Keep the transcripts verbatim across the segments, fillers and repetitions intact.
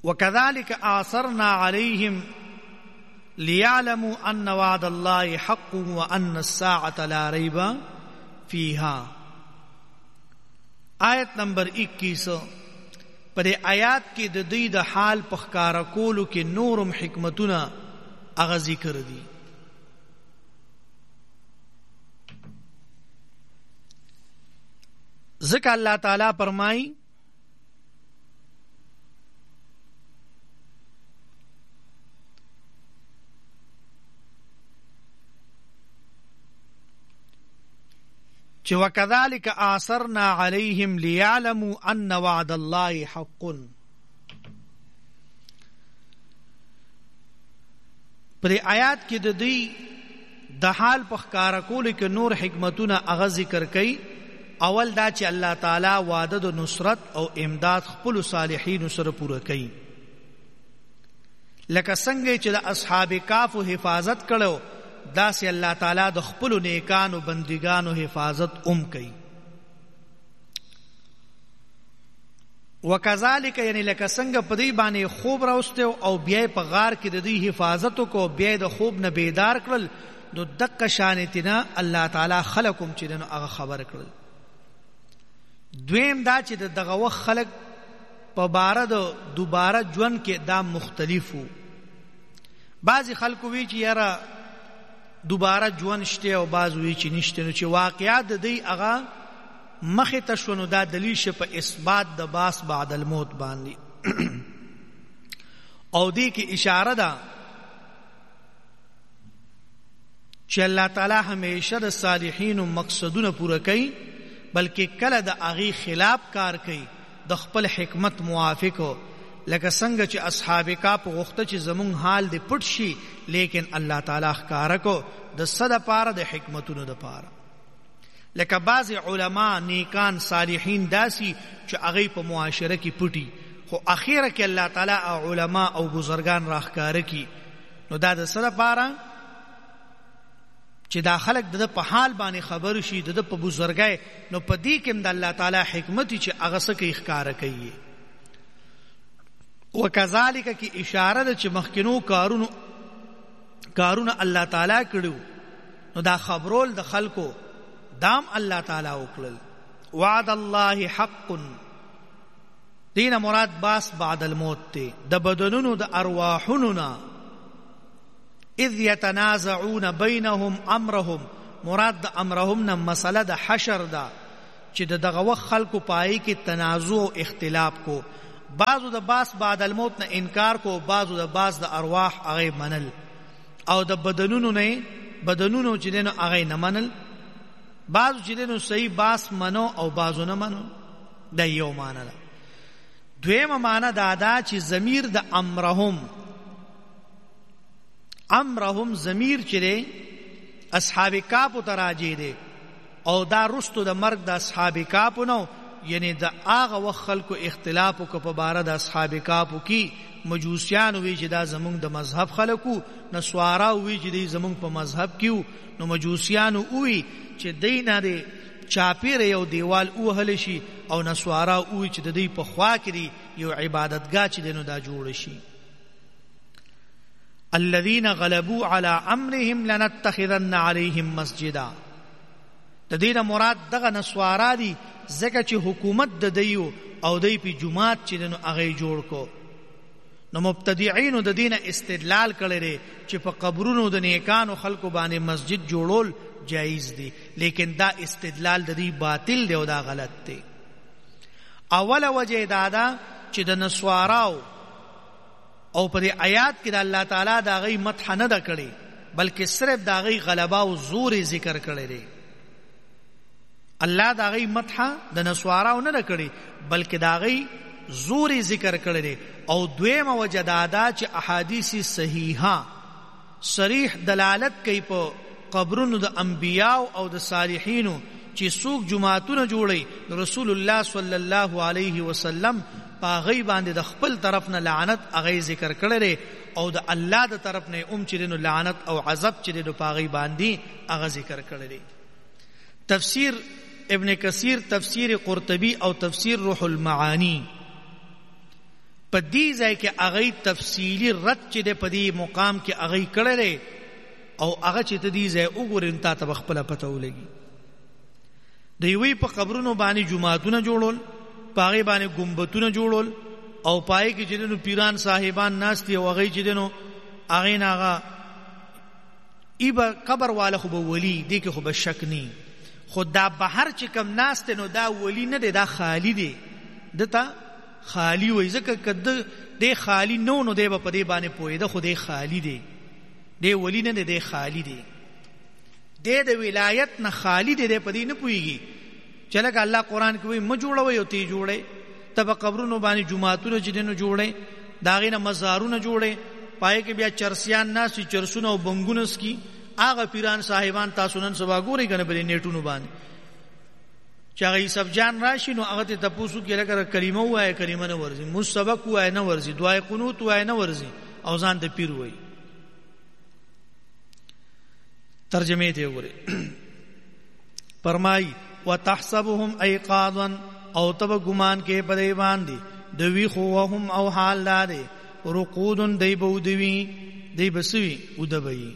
وكذلك آثرنا عليهم ليعلموا أن وعد الله حق وأن الساعة لا ريب فيها. آیت نمبر اکیس. پر آیات کې د دوی د حال په ښکارا کولو کې نورم حکمتونه هغه ذکر دي. ځکه الله تعالی فرمایي چې وکذالک آثرنا علیهم لیعلموا ان وعد الله حق. پر آیات کې د دوی د حال په ښکارا کولو کې نور حکمتونه هغه ذکر کړي. اول دا چې الله تعالی وعده د نصرت او امداد خپل صالحین سره پوره کړي، لکه څنګه چې د اصحاب کهف حفاظت کړو داسې الله تعالی د خپل نیکانو بندگانو حفاظت ام کوي. وکذالک یعنی لکه څنګه په دې باندې خوب راوسته او بیا په غار کې د دې حفاظت کو بیا د خوب نه بیدار کړل، نو دقه شانتنا الله تعالی خلقم چې نو هغه خبر کړل. دویم دا چې دغه وخت خلق په بار د دوباره ژوند کې دا مختلفو. بعضی خلکو وی چې یاره دوباره ژوند شته او بعض وی چې نشته، نو چې واقعات د دې هغه مخې ته شونو دا دلیل شه په اثبات د باس بعد الموت باندې. او دې کې اشاره ده چې الله تعالی همیشه د صالحینو مقصدونه پوره کوي، بلکې کله د هغې خلاف کار کوي د خپل حکمت موافقو، لکه څنګه چې اصحاب کهف غوښته چې زمونږ حال دې پټ شي، لیکن الله تعالی ښکاره کو د څه دپاره؟ د حکمتونو دپاره. لکه بعض علما نیکان صالحین داسي چې هغوی په معاشره کې پټي، خو اخیره کې الله تعالی علما او بزرگان راښکاره کي. نو دا د څه دپاره؟ چې دا خلق د په حال باندې خبر شي، د په بزرګۍ. نو په دې کې د الله تعالی حکمت چې هغه څه کوي ښکاره کوي. وکذالک کی اشاره ده چې مخکینو کارونو کارونه الله تعالی کړو، نو دا خبرول د خلکو دام الله تعالی وکړل. وعد الله حق، دین مراد باس بعد الموت ته د بدنونو د ارواحونو نه. اذ يتنازعون بينهم امرهم، مراد د امرهم نه مسله د حشر ده چې دغه وخت خلکو پای کې تنازع او اختلاف کو. بعضو د باس بعد الموت نه انکار کو، بعضو د باس د ارواح هغه منل، او د بدنونو نه بدنونو چې دینو هغه نه منل. بعضو چې دینو صحیح باس منو او بعضو نه منو. دا یو معنی ده. دویمه معنی دا ده چې ضمیر د امرهم امرهم ضمیر چې دی اصحاب کهف ته راجع دی، او دا رستو د مرګ د اصحاب کهف نو، یعنی د هغه وخت خلکو اختلاف کو په باره د اصحاب کهف کې. مجوسیان وی چې دا زمونږ د مذهب خلکو، نسوارا وی چې دی زمونږ په مذهب کې. نو مجوسیان وی چې دی نه دی چاپیر یو دیوال وهل شي، او نسوارا وی چې د دې په خوا کې یو عبادتګاه چې دینو دا جوړ شي. الذين غلبوا على امرهم لنتخذن عليهم مسجدا. د دې نه مراد دغه نسوارا دي، ځکه چې حکومت د دیو او دی په جماعت چې نو هغه جوړ کو. نو مبتدعين د دینه استدلال کړي چې په قبرونو د نیکانو خلکو باندې مسجد جوړول جایز دي، لیکن دا استدلال د دې باطل دی او دا غلط دی. اوله وجه دا ده چې د نسواراو او پر آیات کې د الله تعالی دا غي مدح نه ده کړي، بلکې صرف دا غي غلبه او زور ذکر کړي دي. الله دا غي مدح د نسواراو نه ده کړي، بلکې دا غي زور ذکر کړي دي. او دویمه وجه دا ده چې احادیث صحیحه صریح دلالت کوي په قبرونو د انبیاء او د صالحینو چې څوک جماعتونه جوړي، رسول الله صلی الله علیه وسلم په غي باندې د خپل طرف نه لعنت هغه ذکر کړي، او د الله د طرف نه اوم چې نو لعنت او عذاب چې نو په غي باندې هغه ذکر کړي. تفسیر ابن کثیر، تفسیر قرطبی او تفسیر روح المعانی په دې ځای کې هغه تفصیلی رد چې د په دې مقام کې هغه کړی او هغه چې ته دې ځای وګورې تا ته خپل پته ولګي. د یوې په قبرونو باندې جمعهتونه جوړول، پاغه باندې ګمبتونه جوړول او پای کې چې دنو پیران صاحبان ناس دي او هغه چې دنو هغه ناغه ایبا قبر والا خو به ولی دی کې خو به شک نی، خدا بهر چې کم ناس ته نو دا ولی نه دی، دا خالی دی، دته خالی وای ځکه کده دی خالی نو نو دی په دې باندې پوهیده، خو دی خالی دی، دی ولی نه دی، دی خالی دی، دی د ولایت نه خالی دی، دی په دې نه پوهیږي چې لکه الله قرآن کې وایي م جوړوي او تی جوړې ته په قبرونو باندې جمعهتونه چې دینو جوړې دا غینه مزارونه جوړې پای کې بیا چرسیان ناس چرسونه او بنګونس کی هغه پیران صاحبان تاسو نن سبا ګوري کنه په نیټونو باندې چې هغه سب جان راشي نو هغه ته تاسو کې لکه کلمه وایي کلمه نه ورزي، مسبق وایي نه ورزي، دعای قنوت وایي نه ورزي او ځان د پیر وایي. ترجمه ته وګورئ. فرمای وتحسبهم ايقاظا او تب ګمان کې په دی باندې دوی خو وهم او حال لاده رقود دی بودوی دی بسوی ودبئی.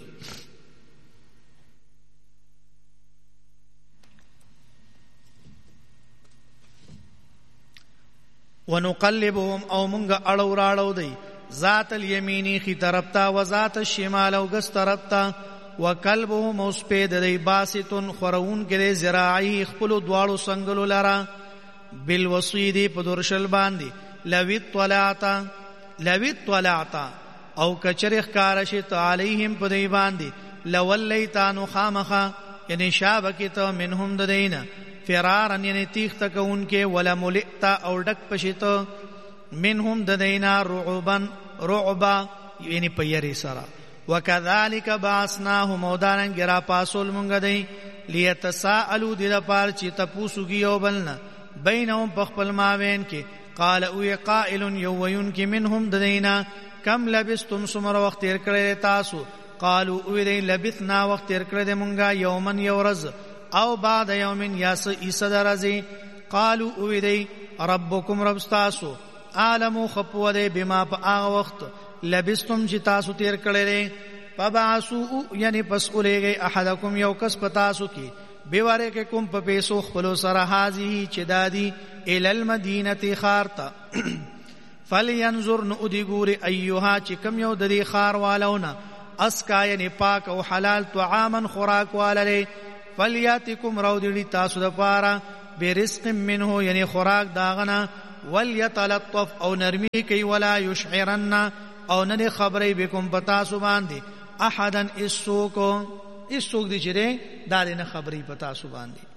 ونقلبهم او منغ اړو راړو دی ذات الیمینی خی طرفتا و ذات الشمال او ګس طرفتا وکلبهم اوسپید دی باسطن خورون کې زراعی خپل دواړو څنګهلو لرا بالوصید په درشل باندې لوی طلعتا لوی طلعتا او کچرخ کارشت علیهم په دی باندې لولیتانو خامخا یعنی شابکت منهم ددینا فرارن یعنی تیخ تکون کې ولا ملئتا او ډک پشت منهم ددینا رعبا رعبا یعنی پیری سرا وکذالک بعثناهم ودارن گرا پاسول مونږ دی لیتساءلوا دل پار چې تپوسو کیو بلنا بینهم بخپل ماوین کې قال او قائل یوین کې منهم ددینا کم لبستم سمر وخت تیر کړی تاسو قالوا او دی لبثنا وخت تیر کړی مونږه یومن یورز او بعد یوم یاس ایصدرزی قالوا او دی ربکم رب تاسو عالم خپو دی بما په وخت لبستم چې تاسو تیر کړی فبعثوا یعنی پس اولېږي احدکم یو کس پتاسو کې بیواره کې کوم په پیسو خپل سره حاضی چې دادی ال المدینه خارتا فلینظر نو دی ګوري ایها چې کم یو د دې خار والونه اسکا یعنی پاک او حلال طعاما خوراک والله فلیاتکم رو دی تاسو د پاره برزق منه یعنی خوراک داغنا وليتلطف او نرمی کوي ولا یشعرن او نه خبرې بكم پتا سو باندې احدن اسوکو اسوک دي چره دا نه خبرې پتا سو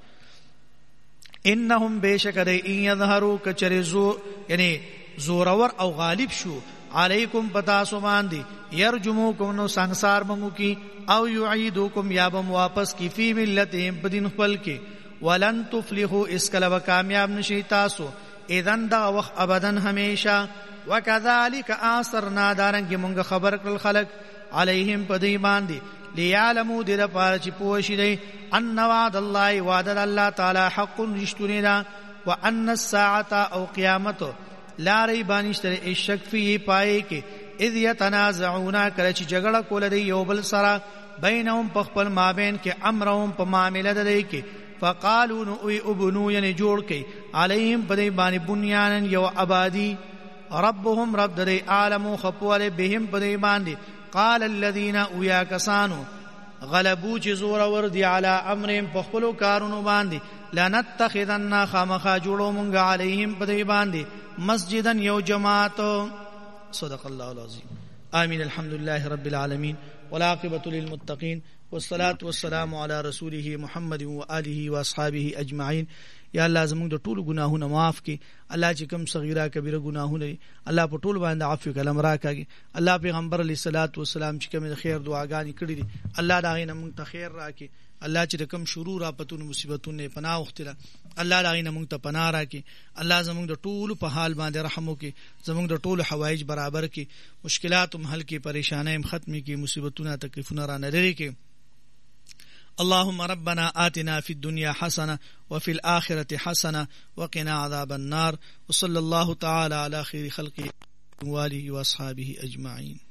باندې انهم بشکره ان يظهروا کچرزو یعنی زورور او غالب شو علیکم پتا سو باندې يرجموکم نو ਸੰسار بمو کی او يعيدوکم یا بم واپس کی فی ملتهم بدین خپل کی ولن تفلحوا اسکلو کامیاب نشی تاسو اذن دا وخت ابدن همیشا وکذالک اثرنا دارنګ مونږ خبر کړل خلق علیهم پدی باندې لیعلموا د لپاره چې پوه شي دی ان وعد الله وعد الله تعالی حق رشتونه دا وان الساعه او قیامت لا ریب نشته شک فی پای کې اذ یتنازعون کله چې جګړه کول دی یو بل سره بینهم په خپل مابین کې امرهم په معاملې ده دی کې فقالوا نو ابنو یعنی جوړ کې علیهم پدی باندې بنیان یو آبادی ربهم رب دری عالم خپوله بهم پدی باندې قال الذين ويا كسانو غلبوا جزور وردي على امرهم فخلو کارونو باندې لنتخذن خامخا جوړو مونږ عليهم پدی باندې مسجدن یو جماعت. صدق الله العظیم. آمین. الحمد لله رب العالمین والعاقبة للمتقین والصلاة والسلام على رسوله محمد وآله واصحابه اجمعین. یا الله زموږ د ټولو ګناهونه معاف کړي، الله چې کوم صغیره کبیره ګناهونه الله په ټولو باندې عفو کلام راکړي. الله پیغمبر علیه الصلاۃ والسلام چې کوم خیر دعاګانې کړې دي الله دا غینه موږ ته خیر راکړي. الله چې کوم شرور اپتون مصیبتونه پناه وختله الله دا غینه موږ ته پناه راکړي. الله زموږ د ټولو په حال باندې رحم وکړي، زموږ د ټولو حوایج برابر کړي، مشکلات هم حل کړي، پریشانای هم ختم کړي، مصیبتونه تکلیفونه را نه لري کړي. اللهم ربنا آتنا في الدنيا حسنة وفي الآخرة حسنة وقنا عذاب النار. وصلى الله تعالى على خير خلقه وآله واصحابه اجمعین.